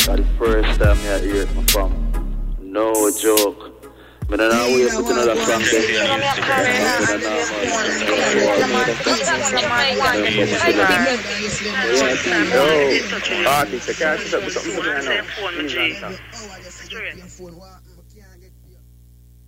the first time I hear it, my fam. No joke. I don't know we put another song there. Artist, I can't sit up with something I know.